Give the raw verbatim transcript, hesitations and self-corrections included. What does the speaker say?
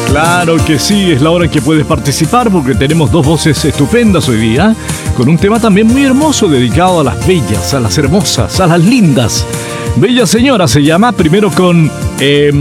Claro que sí, es la hora en que puedes participar porque tenemos dos voces estupendas hoy día, con un tema también muy hermoso dedicado a las bellas, a las hermosas, a las lindas. Bella Señora se llama, primero con... Eh,